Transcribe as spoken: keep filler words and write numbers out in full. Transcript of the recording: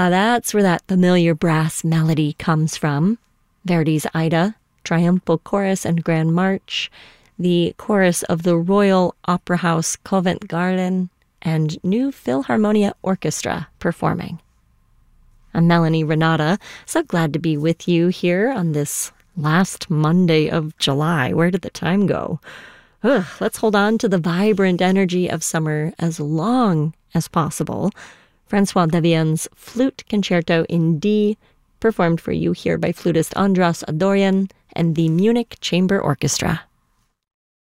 Yeah, that's where that familiar brass melody comes from. Verdi's Aida, Triumphal Chorus and Grand March, the chorus of the Royal Opera House Covent Garden, and New Philharmonia Orchestra performing. I'm Melanie Renata, so glad to be with you here on this last Monday of July. Where did the time go? Ugh, let's hold on to the vibrant energy of summer as long as possible. Francois Devien's Flute Concerto in D, performed for you here by flutist Andras Adorjan and the Munich Chamber Orchestra.